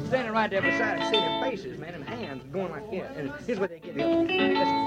standing right there beside it, see their faces, man, them hands going like this. And here's what they get. Listen.